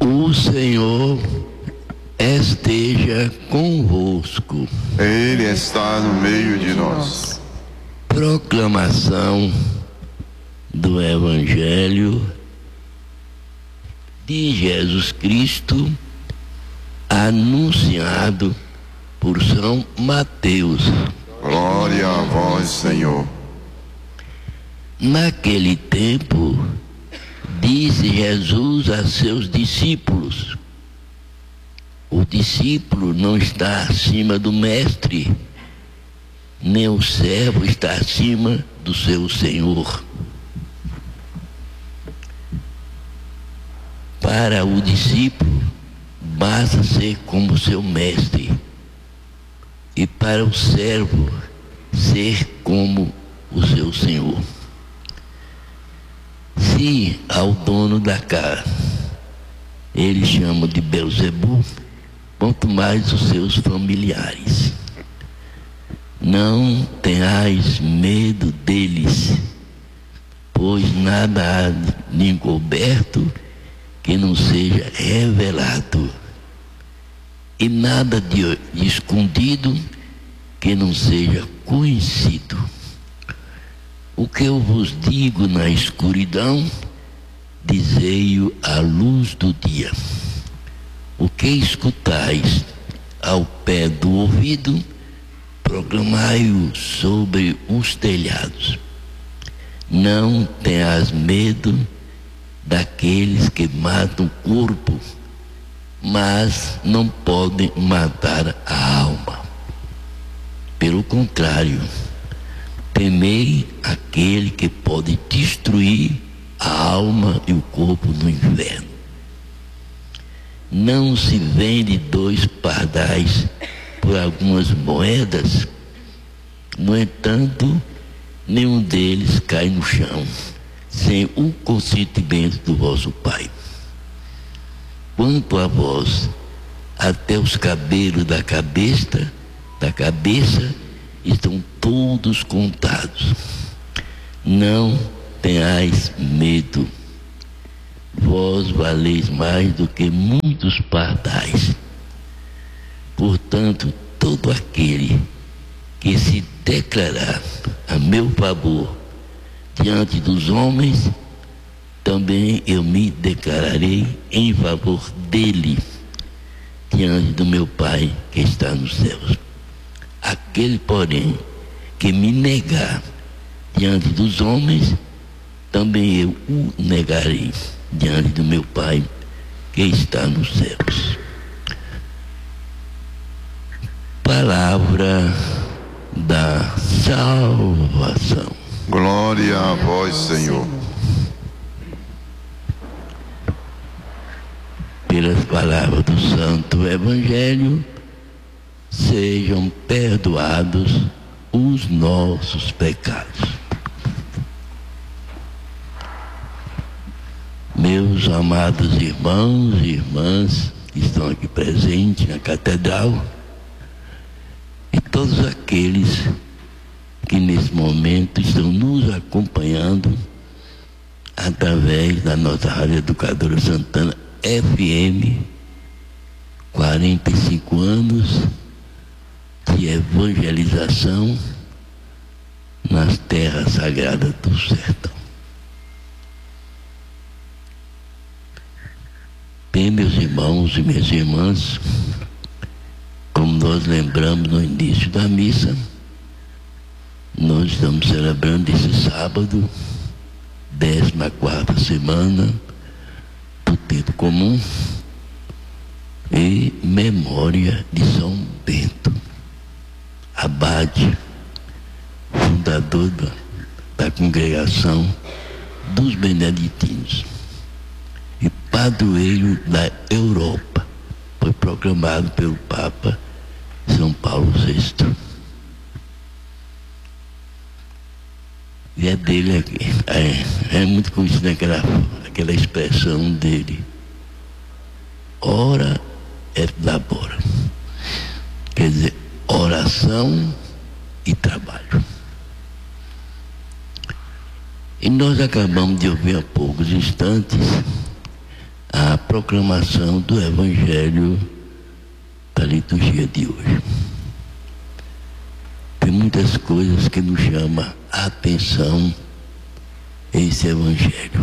O Senhor esteja convosco. Ele está no meio de nós. Proclamação do Evangelho de Jesus Cristo, anunciado por São Mateus. Glória a vós, Senhor. Naquele tempo, disse Jesus a seus discípulos: o discípulo não está acima do mestre, nem o servo está acima do seu senhor. Para o discípulo, basta ser como seu mestre, e para o servo, ser como o seu senhor. Se ao dono da casa ele chama de Belzebu, quanto mais os seus familiares. Não tenhais medo deles, pois nada há de encoberto que não seja revelado, e nada de escondido que não seja conhecido. O que eu vos digo na escuridão, dizei-o à luz do dia. O que escutais ao pé do ouvido, proclamai-o sobre os telhados. Não tenhas medo daqueles que matam o corpo, mas não podem matar a alma. Pelo contrário, temei aquele que pode destruir a alma e o corpo no inferno. Não se vende 2 pardais por algumas moedas? No entanto, nenhum deles cai no chão sem o consentimento do vosso Pai. Quanto a vós, até os cabelos da cabeça estão todos contados. Não tenhais medo. Vós valeis mais do que muitos pardais. Portanto, todo aquele que se declarar a meu favor diante dos homens, também eu me declararei em favor dele diante do meu Pai que está nos céus. Aquele, porém, que me negar diante dos homens, também eu o negarei diante do meu Pai que está nos céus. Palavra da salvação. Glória a vós, Senhor. Pelas palavras do Santo Evangelho, sejam perdoados os nossos pecados. Meus amados irmãos e irmãs que estão aqui presentes na catedral, e todos aqueles que nesse momento estão nos acompanhando através da nossa Rádio Educadora Santana FM, 45 anos de evangelização nas terras sagradas do sertão. Bem, meus irmãos e minhas irmãs, como nós lembramos no início da missa, nós estamos celebrando esse sábado, 14ª semana do tempo comum, em memória de São Bento, abade, fundador da congregação dos beneditinos e padroeiro da Europa. Foi proclamado pelo Papa São Paulo VI. E é dele aqui. É muito conhecida aquela expressão dele: ora et labora. Quer dizer, oração e trabalho. E nós acabamos de ouvir há poucos instantes a proclamação do Evangelho da liturgia de hoje. Tem muitas coisas que nos chamam a atenção esse Evangelho.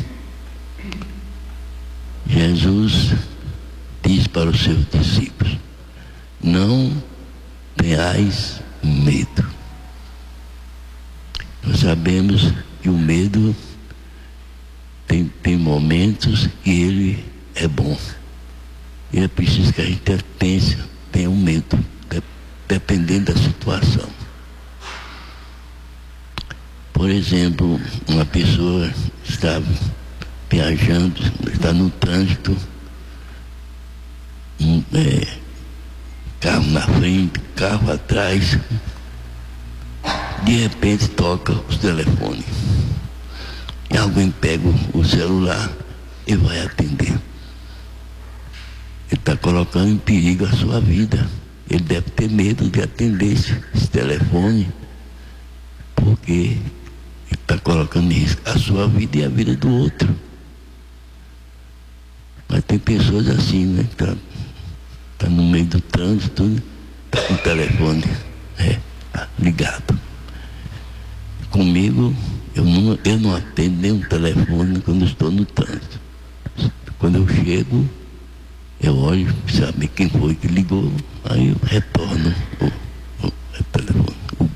Jesus diz para os seus discípulos: não tenhais medo. Nós sabemos que o medo tem momentos que ele é bom. E é preciso que a gente tenha um medo, dependendo da situação. Por exemplo, uma pessoa está viajando, está no trânsito, carro na frente, carro atrás, de repente toca os telefones. E alguém pega o celular e vai atender. Ele está colocando em perigo a sua vida. Ele deve ter medo de atender esse telefone, porque ele está colocando em risco a sua vida e a vida do outro. Mas tem pessoas assim, né? Tá no meio do trânsito, está com o telefone ligado. Comigo, eu não atendo nenhum telefone quando estou no trânsito. Quando eu chego, eu olho para saber quem foi que ligou, aí eu retorno o telefone.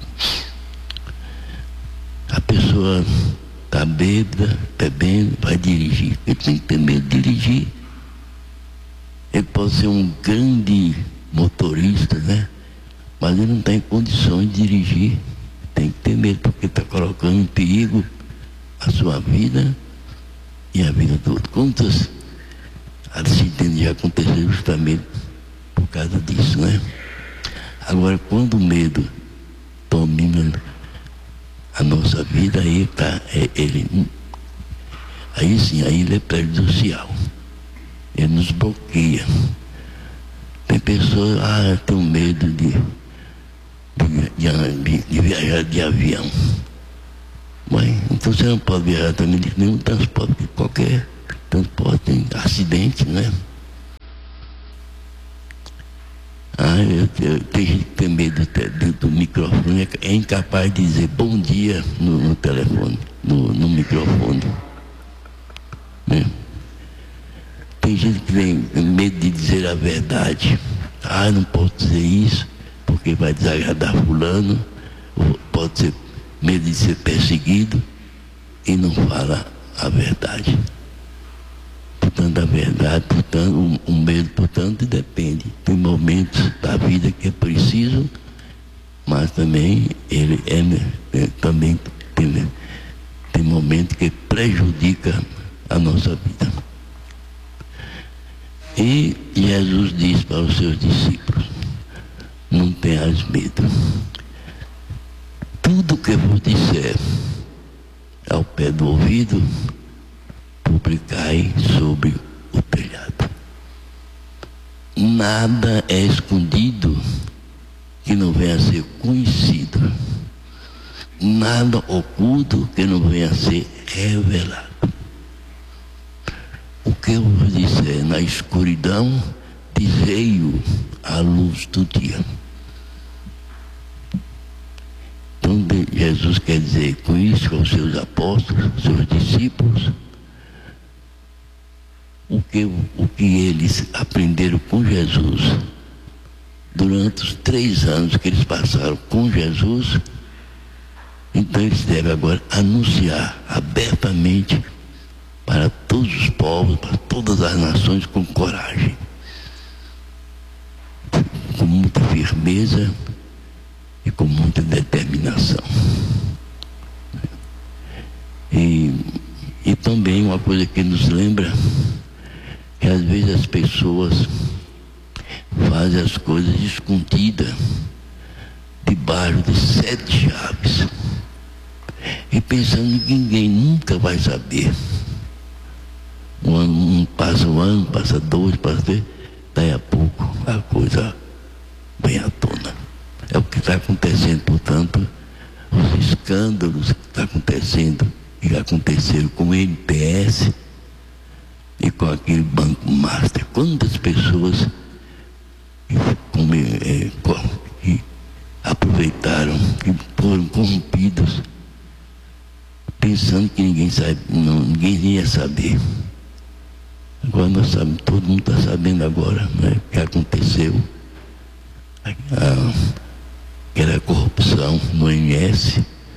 A pessoa está bêbada, bebendo, vai dirigir. Ele tem que ter medo de dirigir. Ele pode ser um grande motorista, né? Mas ele não está em condições de dirigir. Tem que ter medo, porque está colocando em perigo a sua vida e a vida do outro. Quantos acidentes já aconteceram justamente por causa disso, né? Agora, quando o medo domina a nossa vida, aí ele é prejudicial. Ele nos bloqueia. Tem pessoas, eu tenho medo de viajar de avião. Mas então você não pode viajar também de nenhum transporte, porque qualquer transporte tem acidente, né? Eu tenho gente que tem medo do microfone, é incapaz de dizer bom dia no telefone, no microfone, né? Tem gente que tem medo de dizer a verdade. Eu não posso dizer isso porque vai desagradar fulano, ou pode ser medo de ser perseguido e não fala a verdade. Portanto, a verdade, o medo, portanto, depende. Tem momentos da vida que é preciso, mas também ele também tem momentos que prejudica a nossa vida. E Jesus diz para os seus discípulos: não tenhas medo. Tudo que vos disser ao pé do ouvido, publicai sobre o telhado. Nada é escondido que não venha a ser conhecido. Nada oculto que não venha a ser revelado. O que eu vos disser na escuridão, dizei-o à luz do dia. Então Jesus quer dizer com isso aos seus apóstolos, seus discípulos, o que eles aprenderam com Jesus durante os 3 anos que eles passaram com Jesus. Então eles devem agora anunciar abertamente para todos os povos, para todas as nações, com coragem, com muita firmeza e com muita determinação. E também uma coisa que nos lembra que às vezes as pessoas fazem as coisas escondidas debaixo de 7 chaves e pensando que ninguém nunca vai saber. Passa um ano, passa 2, passa 3, daí a pouco a coisa vem à tona. É o que está acontecendo, portanto, os escândalos que estão acontecendo e aconteceram com o MPS e com aquele Banco Master. Quantas pessoas que aproveitaram, que foram corrompidos, pensando que ninguém ia saber. Agora nós sabemos, todo mundo está sabendo agora, né, o que aconteceu. Que era corrupção no INSS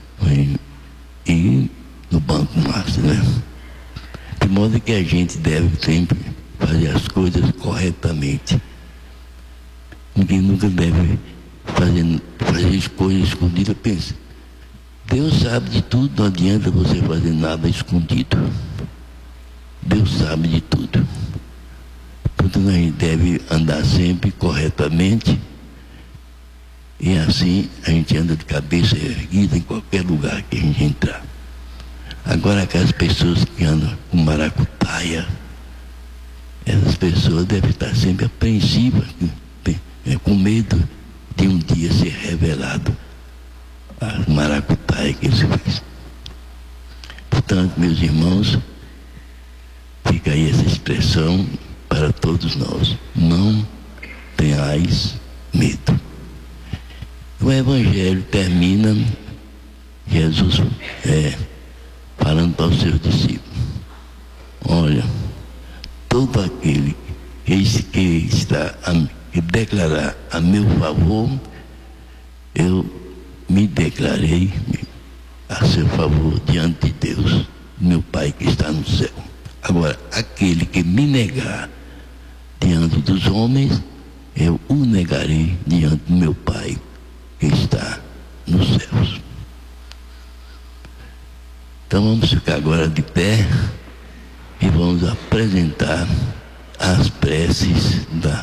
e no Banco Master, né? De modo que a gente deve sempre fazer as coisas corretamente. Ninguém nunca deve fazer coisas escondidas. Pensa, Deus sabe de tudo, não adianta você fazer nada escondido. Deus sabe de tudo. Portanto, a gente deve andar sempre corretamente. E assim a gente anda de cabeça erguida em qualquer lugar que a gente entrar. Agora, aquelas pessoas que andam com maracutaia, essas pessoas devem estar sempre apreensivas, com medo de um dia ser revelado a maracutaia que eles fez. Portanto, meus irmãos, fica aí essa expressão para todos nós: não tenhais medo. O Evangelho termina Jesus falando para os seus discípulos: olha, todo aquele que declarar a meu favor, eu me declarei a seu favor diante de Deus, meu Pai que está no céu. Agora, aquele que me negar diante dos homens, eu o negarei diante do meu Pai que está nos céus. Então vamos ficar agora de pé e vamos apresentar as preces da